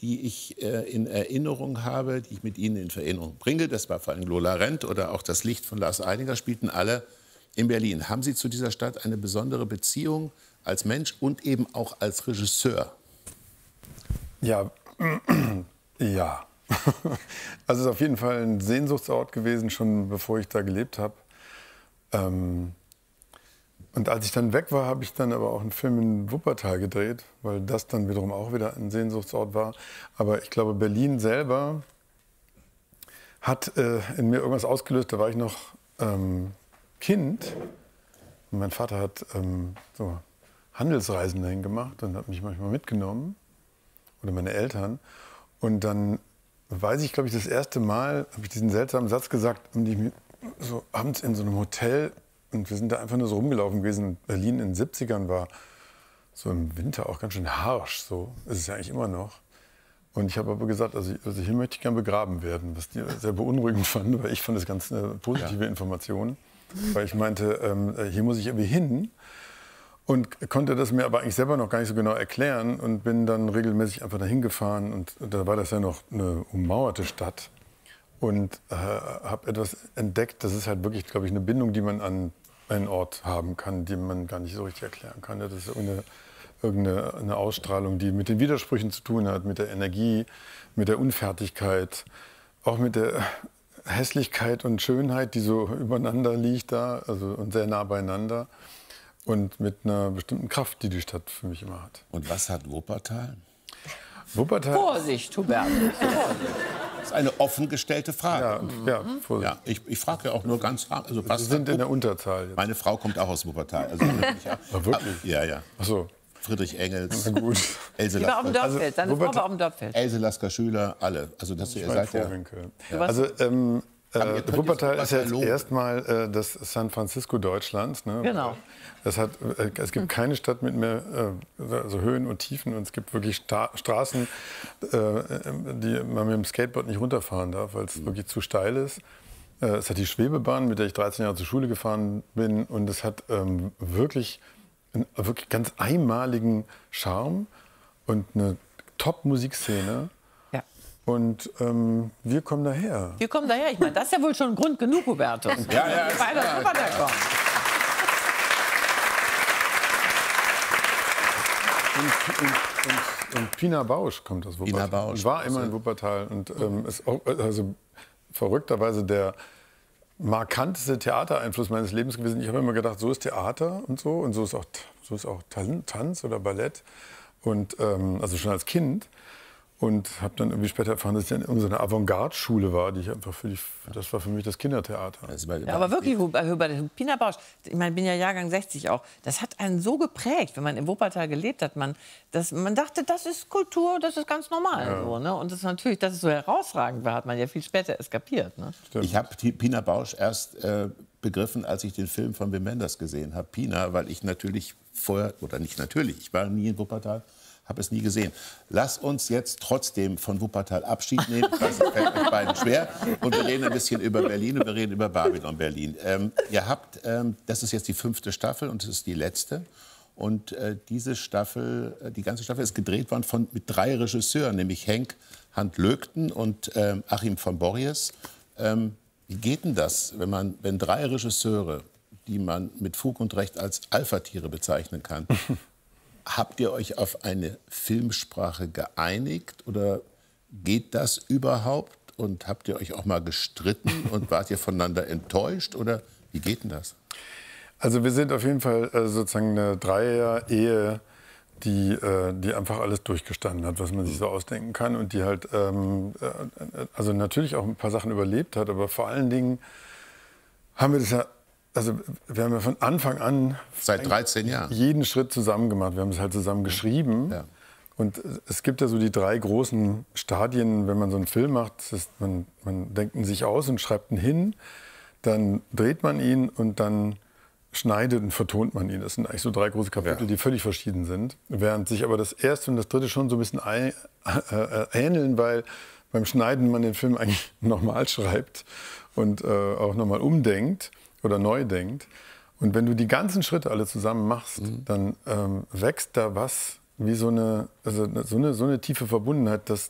die ich in Erinnerung habe, die ich mit Ihnen in Erinnerung bringe, das war vor allem Lola Rent oder auch Das Licht von Lars Eidinger, spielten alle in Berlin. Haben Sie zu dieser Stadt eine besondere Beziehung als Mensch und eben auch als Regisseur? Ja, ja. Also es ist auf jeden Fall ein Sehnsuchtsort gewesen, schon bevor ich da gelebt habe. Und als ich dann weg war, habe ich dann aber auch einen Film in Wuppertal gedreht, weil das dann wiederum auch wieder ein Sehnsuchtsort war. Aber ich glaube, Berlin selber hat in mir irgendwas ausgelöst. Da war ich noch Kind. Und mein Vater hat so Handelsreisen dahin gemacht und hat mich manchmal mitgenommen. Oder meine Eltern. Und dann weiß ich, glaube ich, das erste Mal habe ich diesen seltsamen Satz gesagt, und ich so abends in so einem Hotel. Und wir sind da einfach nur so rumgelaufen gewesen. Berlin in den 70ern war so im Winter auch ganz schön harsch. So ist es ja eigentlich immer noch. Und ich habe aber gesagt, also hier möchte ich gern begraben werden, was die sehr beunruhigend fanden, weil ich fand das ganz eine positive Information. Weil ich meinte, hier muss ich irgendwie hin. Und konnte das mir aber eigentlich selber noch gar nicht so genau erklären. Und bin dann regelmäßig einfach dahin gefahren. Und da war das ja noch eine ummauerte Stadt. Und habe etwas entdeckt, das ist halt wirklich, glaube ich, eine Bindung, die man an einen Ort haben kann, die man gar nicht so richtig erklären kann. Das ist irgendeine Ausstrahlung, die mit den Widersprüchen zu tun hat, mit der Energie, mit der Unfertigkeit, auch mit der Hässlichkeit und Schönheit, die so übereinander liegt da, also und sehr nah beieinander. Und mit einer bestimmten Kraft, die die Stadt für mich immer hat. Und was hat Wuppertal? Wuppertal? Vorsicht, Hubertus. Das ist eine offen gestellte Frage. Ja, Vorsicht. Ja, ich frage ja auch nur ganz hart. Also, Sie sind in der Unterzahl jetzt. Meine Frau kommt auch aus Wuppertal. Also, wirklich? Ja, ja. Ach so. Friedrich Engels, Na gut. Else Die war auf dem Dorffeld, seine Frau war auf dem Dorffeld. Else Lasker-Schüler, alle. Also, das ihr seid ja... Also, Wuppertal ist ja jetzt erstmal das San Francisco Deutschlands. Ne? Genau. Es gibt keine Stadt mit mehr also Höhen und Tiefen. Und es gibt wirklich Straßen, die man mit dem Skateboard nicht runterfahren darf, weil es wirklich zu steil ist. Es hat die Schwebebahn, mit der ich 13 Jahre zur Schule gefahren bin. Und es hat wirklich einen ganz einmaligen Charme und eine Top-Musikszene. Und wir kommen daher. Wir kommen daher. Ich meine, das ist ja wohl schon Grund genug, Hubertus. Ja, ja. Und Pina Bausch kommt aus Wuppertal. Pina Bausch. War immer in Wuppertal. Und ist auch, also verrückterweise der markanteste Theatereinfluss meines Lebens gewesen. Ich habe immer gedacht, so ist Theater und so. Und so ist auch Tanz oder Ballett. Und also schon als Kind. Und habe dann irgendwie später erfahren, dass es ja so eine Avantgarde-Schule war, die ich einfach das war für mich das Kindertheater. Ja, aber wirklich, Hubert, Pina Bausch, ich meine, ich bin ja Jahrgang 60 auch, das hat einen so geprägt, wenn man in Wuppertal gelebt hat, man dachte, das ist Kultur, das ist ganz normal. Ja. So, ne? Und das ist natürlich, dass es so herausragend war, hat man ja viel später eskapiert. Ne? Ich habe Pina Bausch erst begriffen, als ich den Film von Wim Wenders gesehen habe, Pina, weil ich natürlich vorher, oder nicht natürlich, ich war nie in Wuppertal, habe es nie gesehen. Lass uns jetzt trotzdem von Wuppertal Abschied nehmen. Ich weiß, es fällt euch beiden schwer. Und wir reden ein bisschen über Berlin und wir reden über Babylon Berlin. Ihr habt, das ist jetzt die 5. Staffel und es ist die letzte. Und diese Staffel, die ganze Staffel ist gedreht worden mit 3 Regisseuren, nämlich Henk Hand-Lögten und Achim von Borries. Wie geht denn das, wenn 3 Regisseure, die man mit Fug und Recht als Alpha-Tiere bezeichnen kann, habt ihr euch auf eine Filmsprache geeinigt oder geht das überhaupt? Und habt ihr euch auch mal gestritten und wart ihr voneinander enttäuscht? Oder wie geht denn das? Also wir sind auf jeden Fall sozusagen eine Dreier-Ehe, die einfach alles durchgestanden hat, was man sich so ausdenken kann. Und die halt also natürlich auch ein paar Sachen überlebt hat. Aber vor allen Dingen haben wir das ja... Also wir haben ja von Anfang an seit 13 Jahren jeden Schritt zusammen gemacht. Wir haben es halt zusammen geschrieben. Ja. Und es gibt ja so die 3 großen Stadien, wenn man so einen Film macht. Man denkt ihn sich aus und schreibt ihn hin. Dann dreht man ihn und dann schneidet und vertont man ihn. Das sind eigentlich so 3 große Kapitel, die völlig verschieden sind. Während sich aber das erste und das dritte schon so ein bisschen ähneln, weil beim Schneiden man den Film eigentlich nochmal schreibt und auch nochmal umdenkt oder neu denkt. Und wenn du die ganzen Schritte alle zusammen machst, dann wächst da was wie so eine tiefe Verbundenheit, dass